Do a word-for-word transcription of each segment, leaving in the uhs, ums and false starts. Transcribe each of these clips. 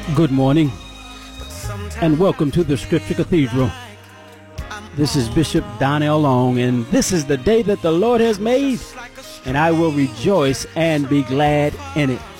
Good morning, and welcome to the Scripture Cathedral. This is Bishop Donnell Long, and this is the day that the Lord has made, and I will rejoice and be glad in it.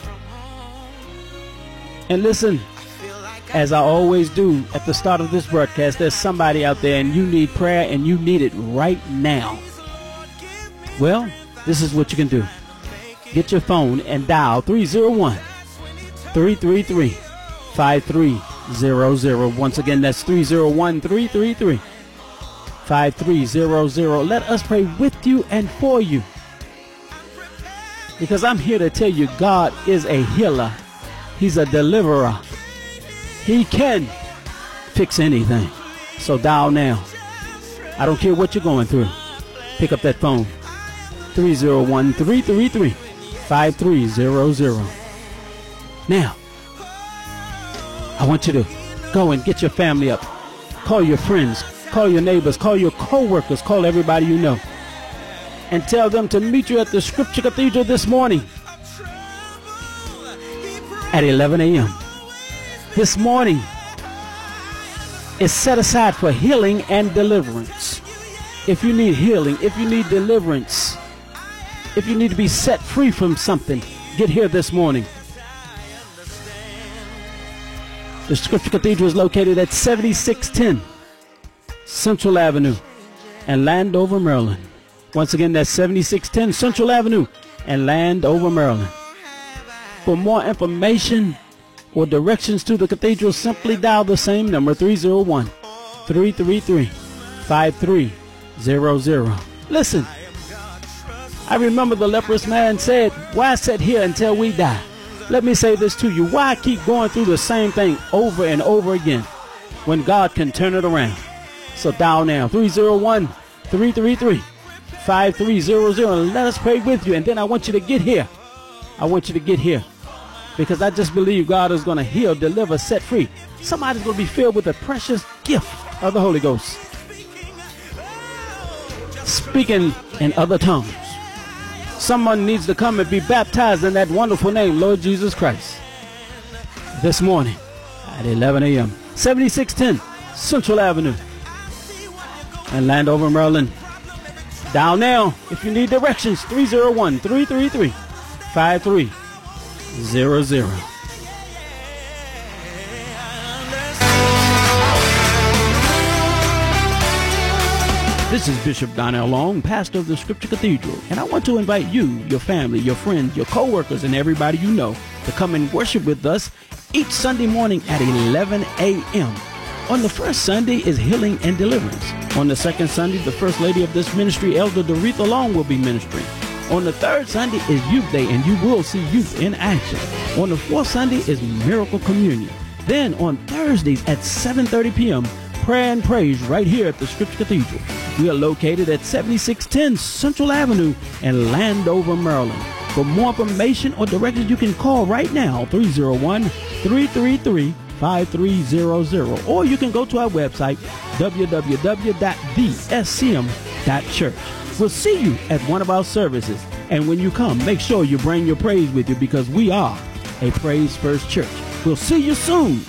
And listen, as I always do at the start of this broadcast, there's somebody out there and you need prayer and you need it right now. Well, this is what you can do. Get your phone and dial three oh one, three three three, five three zero zero. Once again, that's three oh one, three three three, five three zero zero. Let us pray with you and for you, because I'm here to tell you God is a healer. He's a deliverer. He can fix anything. So dial now. I don't care what you're going through. Pick up that phone. three oh one, three three three, five three zero zero. Now, I want you to go and get your family up. Call your friends. Call your neighbors. Call your co-workers. Call everybody you know. And tell them to meet you at the Scripture Cathedral this morning at eleven a.m. This morning is set aside for healing and deliverance. If you need healing, if you need deliverance, if you need to be set free from something, get here this morning. The Scripture Cathedral is located at seventy-six ten Central Avenue in Landover, Maryland. Once again, that's seventy-six ten Central Avenue in Landover, Maryland. For more information or directions to the cathedral, simply dial the same number, three oh one, three three three, five three zero zero. Listen, I remember the leprous man said, "Why sit here until we die?" Let me say this to you. Why keep going through the same thing over and over again when God can turn it around? So dial now, three oh one, three three three, five three zero zero, and let us pray with you. And then I want you to get here. I want you to get here, because I just believe God is going to heal, deliver, set free. Somebody's going to be filled with the precious gift of the Holy Ghost, speaking in other tongues. Someone needs to come and be baptized in that wonderful name, Lord Jesus Christ, this morning at eleven a.m. seventy-six ten Central Avenue in Landover, Maryland. Dial now if you need directions, three oh one, three three three, five three zero zero. This is Bishop Donnell Long, pastor of the Scripture Cathedral, and I want to invite you, your family, your friends, your co-workers, and everybody you know to come and worship with us each Sunday morning at eleven a.m. On the first Sunday is healing and deliverance. On the second Sunday, the First Lady of this ministry, Elder Doretha Long, will be ministering. On the third Sunday is Youth Day, and you will see youth in action. On the fourth Sunday is Miracle Communion. Then on Thursdays at seven thirty p.m., prayer and praise right here at the Scripture Cathedral. We are located at seventy-six ten Central Avenue in Landover, Maryland. For more information or directions, you can call right now, three oh one, three three three, five three zero zero. Or you can go to our website, w w w dot the s c m dot church. We'll see you at one of our services. And when you come, make sure you bring your praise with you, because we are a Praise First Church. We'll see you soon.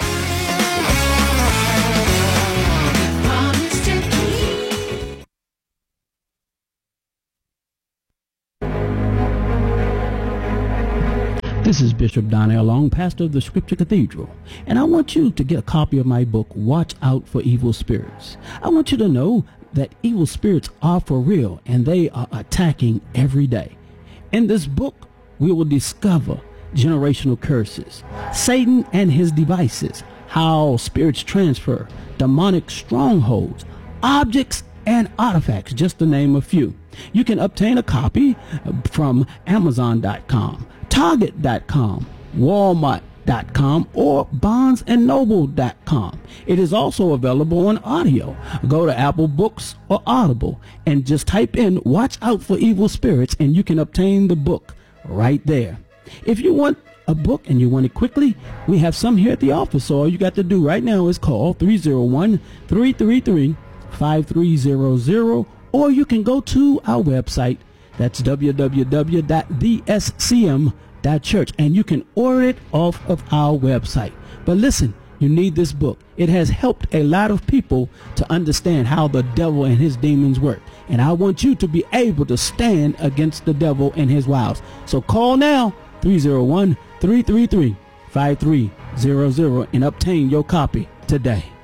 This is Bishop Donnell Long, pastor of the Scripture Cathedral, and I want you to get a copy of my book, Watch Out for Evil Spirits. I want you to know that evil spirits are for real, and they are attacking every day. In this book, we will discover generational curses, Satan and his devices, how spirits transfer, demonic strongholds, objects and artifacts, just to name a few. You can obtain a copy from amazon dot com, target dot com, walmart dot com, or barnes and noble dot com. It is also available on audio. Go to Apple Books or Audible and just type in Watch Out for Evil Spirits, and you can obtain the book right there. If you want a book and you want it quickly, we have some here at the office. So all you got to do right now is call three oh one, three three three, five three zero zero, or you can go to our website. That's w w w dot the s c m dot church, and you can order it off of our website. But listen, you need this book. It has helped a lot of people to understand how the devil and his demons work. And I want you to be able to stand against the devil and his wiles. So call now, three oh one, three three three, five three zero zero, and obtain your copy today.